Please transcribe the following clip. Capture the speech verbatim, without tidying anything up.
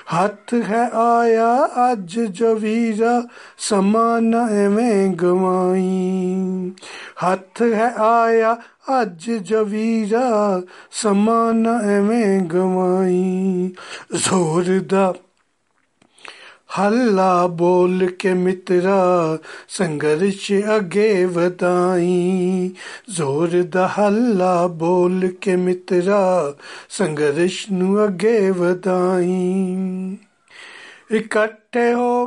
ਹੱਥ ਹੈ ਆਇਆ ਅੱਜ ਜੋ ਵੀਰਾ ਸਮਾਂ ਨਾ ਐਵੇਂ ਗਵਾਈ। ਹੱਥ ਹੈ ਆਇਆ ਅੱਜ ਜੋ ਵੀਰਾ ਸਮਾਂ ਨਾ ਐਵੇਂ ਗਵਾਈ। ਜ਼ੋਰ ਦਾ ਹੱਲਾ ਬੋਲ ਕੇ ਮਿੱਤਰਾ ਸੰਘਰਸ਼ ਅੱਗੇ ਵਧਾਈ। ਜ਼ੋਰ ਦਾ ਹੱਲਾ ਬੋਲ ਕੇ ਮਿੱਤਰਾ ਸੰਘਰਸ਼ ਨੂੰ ਅੱਗੇ ਵਧਾਈ। ਇਕੱਠੇ ਹੋ